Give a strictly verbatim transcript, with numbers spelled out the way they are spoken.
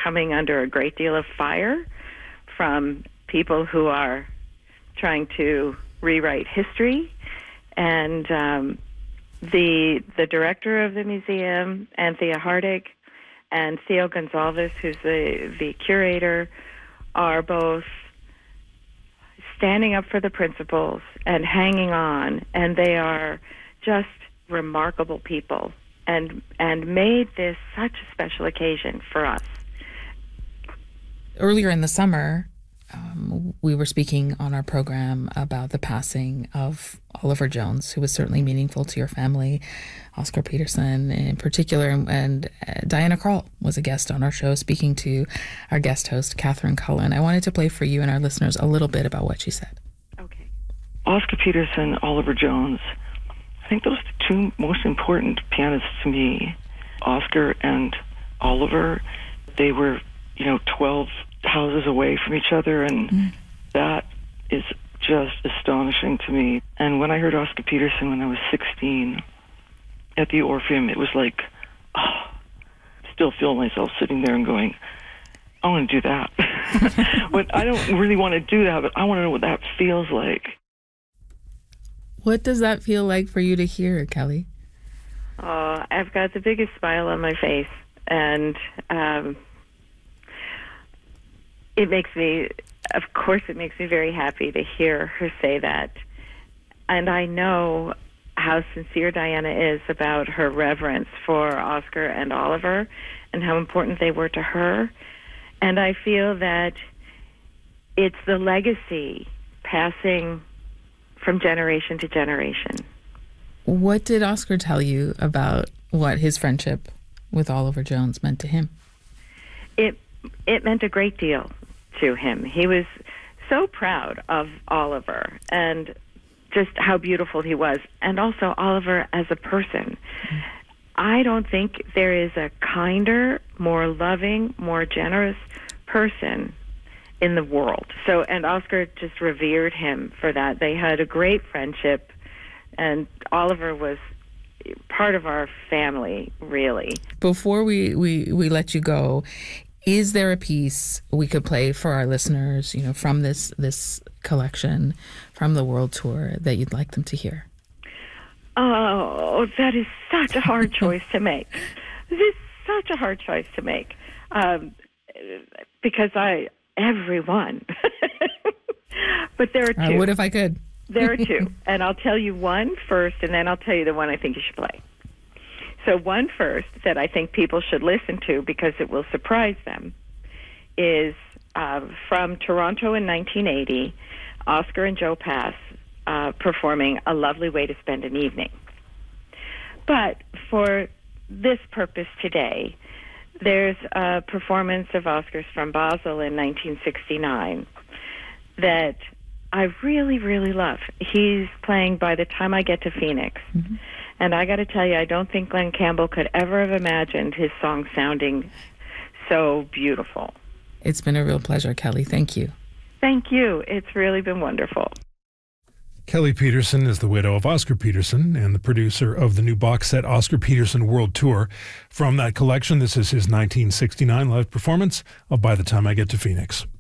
coming under a great deal of fire from people who are trying to rewrite history. And um, the the director of the museum, Anthea Hardig, and Theo Gonzalez, who's the, the curator, are both standing up for the principles and hanging on, and they are just remarkable people, and and made this such a special occasion for us. Earlier in the summer, um, we were speaking on our program about the passing of Oliver Jones, who was certainly meaningful to your family, Oscar Peterson in particular, and, and uh, Diana Krall was a guest on our show speaking to our guest host, Catherine Cullen. I wanted to play for you and our listeners a little bit about what she said. Okay. Oscar Peterson, Oliver Jones, I think those are the two most important pianists to me. Oscar and Oliver, they were, you know, twelve houses away from each other, and mm. that is just astonishing to me. And when I heard Oscar Peterson when I was sixteen at the Orpheum, it was like, oh, I still feel myself sitting there and going, I want to do that. But I don't really want to do that, but I want to know what that feels like. What does that feel like for you to hear, Kelly? Oh, I've got the biggest smile on my face, and um, it makes me, of course, it makes me very happy to hear her say that. And I know how sincere Diana is about her reverence for Oscar and Oliver and how important they were to her. And I feel that it's the legacy passing from generation to generation. What did Oscar tell you about what his friendship with Oliver Jones meant to him? It it meant a great deal to him. He was so proud of Oliver and just how beautiful he was, and also Oliver as a person. Mm. I don't think there is a kinder, more loving, more generous person in the world. So, and Oscar just revered him for that. They had a great friendship, and Oliver was part of our family, really. Before we, we, we let you go, is there a piece we could play for our listeners, you know, from this this collection, from the World Tour, that you'd like them to hear? Oh, that is such a hard choice to make. This is such a hard choice to make. Um, because I, everyone. But there are two. I would if I could. There are two. And I'll tell you one first, and then I'll tell you the one I think you should play. So one first that I think people should listen to because it will surprise them is uh, from Toronto in nineteen eighty, Oscar and Joe Pass uh, performing A Lovely Way to Spend an Evening. But for this purpose today, there's a performance of Oscar's from Basel in nineteen sixty-nine that I really, really love. He's playing By the Time I Get to Phoenix. Mm-hmm. And I got to tell you, I don't think Glenn Campbell could ever have imagined his song sounding so beautiful. It's been a real pleasure, Kelly. Thank you. Thank you. It's really been wonderful. Kelly Peterson is the widow of Oscar Peterson and the producer of the new box set Oscar Peterson World Tour. From that collection, this is his nineteen sixty-nine live performance of By the Time I Get to Phoenix.